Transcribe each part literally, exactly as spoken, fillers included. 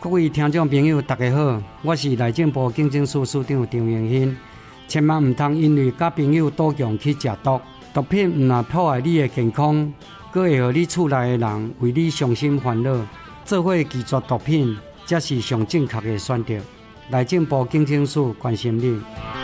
各位听众朋友，大家好，我是内政部警政署署长张永新。千万唔通因为甲朋友赌强去食毒，毒品唔但破坏你的健康，佫会互你厝内的人为你伤心烦恼。做伙拒绝毒品，才是上正确的选择。内政部警政署关心你。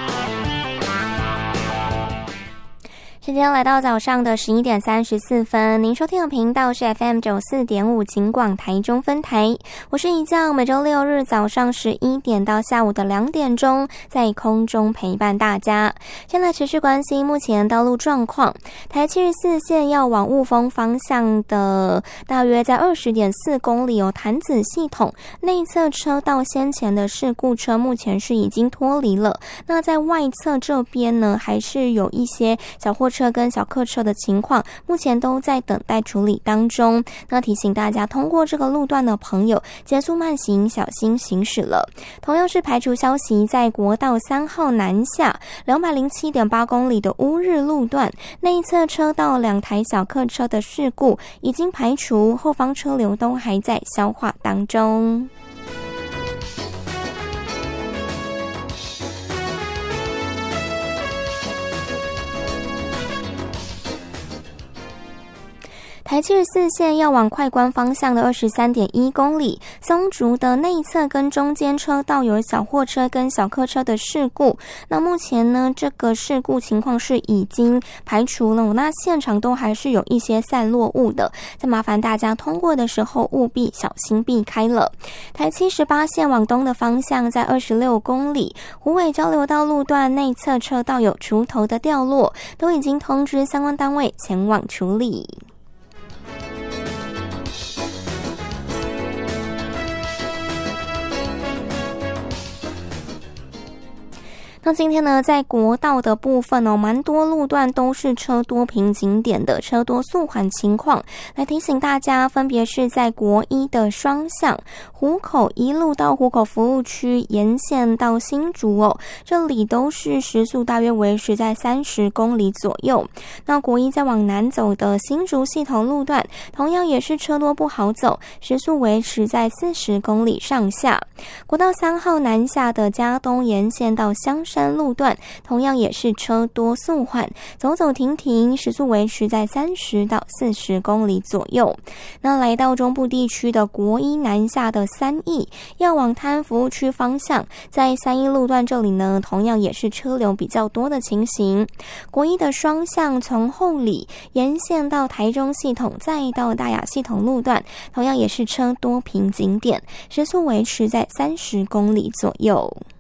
时间来到早上的十一点三十四分，您收听的频道是 F M 九四点五警广台中分台，我是一将，每周六日早上十一点到下午的两点钟，在空中陪伴大家。现在持续关心目前道路状况，台七十四线要往雾峰方向的大约在二十点四公里有潭子系统内侧车道先前的事故车目前是已经脱离了，那在外侧这边呢，还是有一些小货车跟小客车的情况，目前都在等待处理当中。那提醒大家，通过这个路段的朋友，减速慢行，小心行驶了。同样是排除消息，在国道三号南下两百零七点八公里的乌日路段，内侧车道两台小客车的事故已经排除，后方车流都还在消化当中。台七十四线要往快关方向的 二十三点一公里，松竹的内侧跟中间车道有小货车跟小客车的事故。那目前呢，这个事故情况是已经排除了，那现场都还是有一些散落物的，再麻烦大家通过的时候务必小心避开了。台七十八线往东的方向在二十六公里，虎尾交流道路段内侧车道有锄头的掉落，都已经通知相关单位前往处理。那今天呢，在国道的部分哦，蛮多路段都是车多瓶颈点的车多速缓情况，来提醒大家，分别是在国一的双向湖口一路到湖口服务区沿线到新竹哦，这里都是时速大约维持在三十公里左右。那国一再往南走的新竹系统路段，同样也是车多不好走，时速维持在四十公里上下。国道三号南下的嘉东沿线到香山路段，同样也是车多速缓，走走停停，时速维持在三十到四十公里左右。那来到中部地区的国一南下的三义，要往滩服务区方向，在三义路段这里呢，同样也是车流比较多的情形。国一的双向从后里沿线到台中系统，再到大雅系统路段，同样也是车多瓶颈点，时速维持在三十公里左右。